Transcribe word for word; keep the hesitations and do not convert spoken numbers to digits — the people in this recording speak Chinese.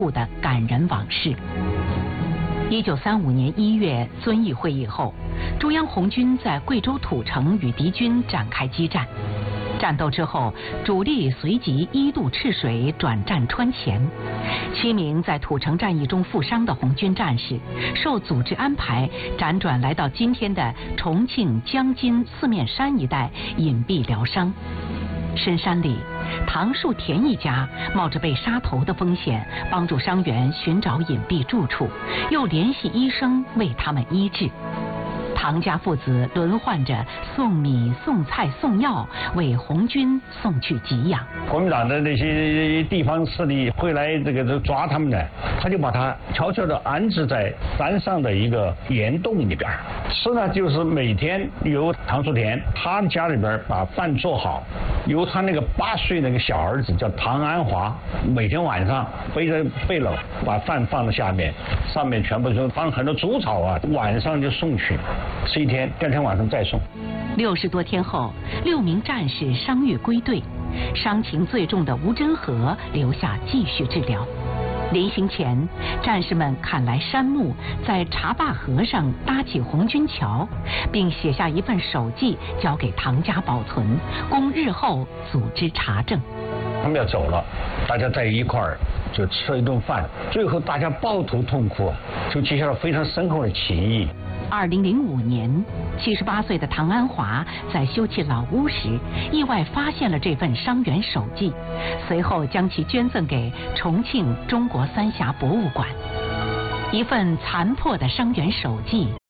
的感人往事。一九三五年一月遵义会议后，中央红军在贵州土城与敌军展开激战。战斗之后，主力随即一渡赤水，转战川黔。七名在土城战役中负伤的红军战士，受组织安排，辗转来到今天的重庆江津四面山一带隐蔽疗伤。深山里，唐树田一家冒着被杀头的风险，帮助伤员寻找隐蔽住处，又联系医生为他们医治。唐家父子轮换着送米、送菜、送药，为红军送去给养。 国民党的那些地方势力会来这个抓他们呢，他就把他悄悄地安置在山上的一个岩洞里边。是呢，就是每天由唐树田他家里边把饭做好，由他那个八岁那个小儿子叫唐安华，每天晚上背着背篓把饭放在下面，上面全部就放很多猪草啊，晚上就送去。吃一天，第二天晚上再送。 六十多天后，六名战士伤愈归队，伤情最重的吴真和留下继续治疗。临行前，战士们砍来杉木，在茶坝河上搭起红军桥，并写下一份手记交给唐家保存，供日后组织查证。 他们要走了，大家在一块儿就吃了一顿饭，最后大家抱头痛哭，就结下了非常深厚的情谊。 二零零五年，七十八岁的唐安华在修葺老屋时，意外发现了这份伤员手记，随后将其捐赠给重庆中国三峡博物馆。一份残破的伤员手记，